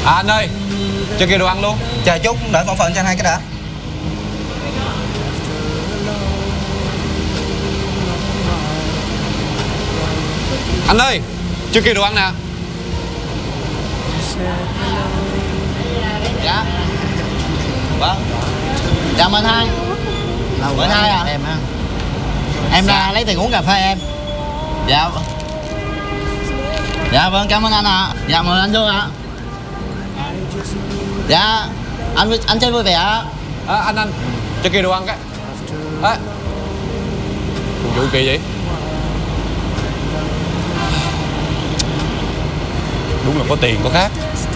À anh ơi, cho kêu đồ ăn luôn. Chờ chút, đợi phỏng phần cho anh hai cái đã. Anh ơi, chưa kêu đồ ăn nè. Dạ. Vâng. Chào mời anh hai. Mời anh hai à? Em ha. Em ra lấy tiền uống cà phê em. Dạ. Dạ vâng, cảm ơn anh ạ. Dạ mời anh vô ạ. Dạ. Anh chơi vui vẻ ạ. Anh cho kêu đồ ăn cái. Vụ kỳ vậy. Đúng là có tiền có khác.